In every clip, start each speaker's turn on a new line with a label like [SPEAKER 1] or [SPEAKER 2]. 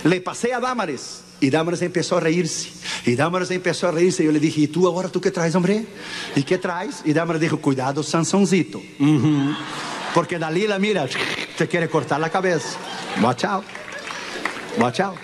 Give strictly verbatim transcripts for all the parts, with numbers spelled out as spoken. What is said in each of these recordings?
[SPEAKER 1] Le pasé a Damaris y Damaris empezó a reírse. Y Damaris empezó a reírse. Y yo le dije, ¿y tú ahora tú qué traes, hombre? ¿Y qué traes? Y Damaris dijo, cuidado, Sansoncito. Uh-huh. Porque Dalila, mira, te quiere cortar la cabeza. Watch out. Watch out.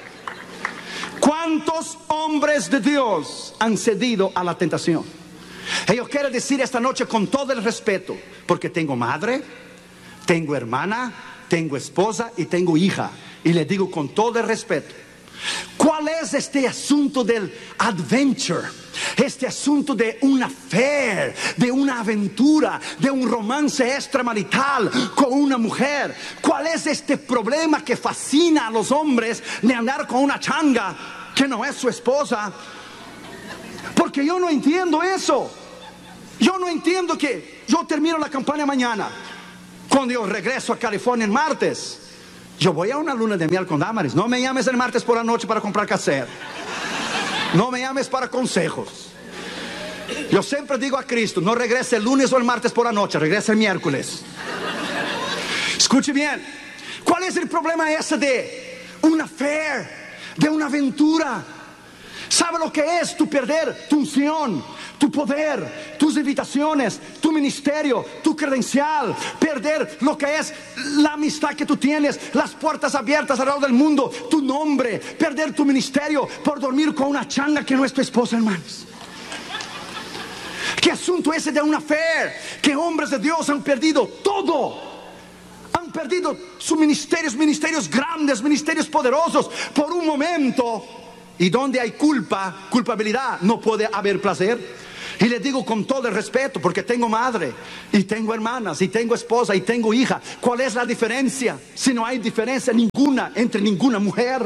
[SPEAKER 1] ¿Cuántos hombres de Dios han cedido a la tentación? Y yo quiero decir esta noche con todo el respeto, porque tengo madre, tengo hermana, tengo esposa y tengo hija. Y le digo con todo el respeto, ¿cuál es este asunto del adventure? Este asunto de una affair, de una aventura, de un romance extramarital con una mujer. ¿Cuál es este problema que fascina a los hombres de andar con una changa que no es su esposa? Porque yo no entiendo eso. Yo no entiendo que yo termino la campaña mañana. Cuando yo regreso a California el martes, yo voy a una luna de miel con Damaris. No me llames el martes por la noche para comprar cassette. No me llames para consejos. Yo siempre digo a Cristo, no regrese el lunes o el martes por la noche, regrese el miércoles. Escuche bien, ¿cuál es el problema ese de una affair, de una aventura? ¿Sabe lo que es tu perder tu unción, tu poder, tus invitaciones, tu ministerio, tu credencial? Perder lo que es la amistad que tú tienes, las puertas abiertas alrededor del mundo, tu nombre. Perder tu ministerio por dormir con una changa que no es tu esposa, hermanos. ¿Qué asunto ese de una affair? Que hombres de Dios han perdido todo. Han perdido sus ministerios, ministerios grandes, ministerios poderosos por un momento. Y donde hay culpa, culpabilidad, no puede haber placer. Y le digo con todo el respeto, porque tengo madre, y tengo hermanas, y tengo esposa, y tengo hija. ¿Cuál es la diferencia? Si no hay diferencia ninguna entre ninguna mujer.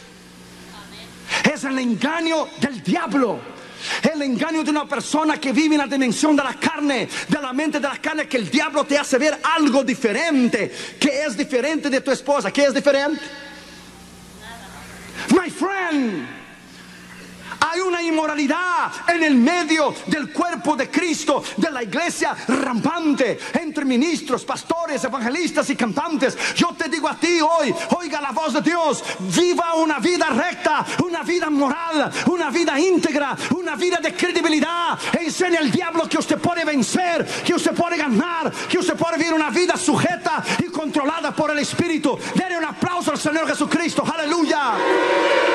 [SPEAKER 1] Amén. Es el engaño del diablo. El engaño de una persona que vive en la dimensión de la carne, de la mente de la carne, que el diablo te hace ver algo diferente, que es diferente de tu esposa. ¿Qué es diferente? My friend, hay una inmoralidad en el medio del cuerpo de Cristo, de la iglesia rampante, entre ministros, pastores, evangelistas y cantantes. Yo te digo a ti hoy, oiga la voz de Dios, viva una vida recta, una vida moral, una vida íntegra, una vida de credibilidad. Enseña al diablo que usted puede vencer, que usted puede ganar, que usted puede vivir una vida sujeta y controlada por el Espíritu. Denle un aplauso al Señor Jesucristo, aleluya.